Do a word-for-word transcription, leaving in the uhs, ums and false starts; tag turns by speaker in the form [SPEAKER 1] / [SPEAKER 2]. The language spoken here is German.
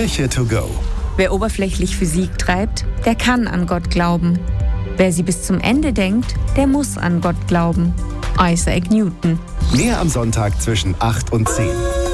[SPEAKER 1] Kirche to go.
[SPEAKER 2] Wer oberflächlich Physik treibt, der kann an Gott glauben. Wer sie bis zum Ende denkt, der muss an Gott glauben. Isaac Newton.
[SPEAKER 1] Mehr am Sonntag zwischen acht und zehn.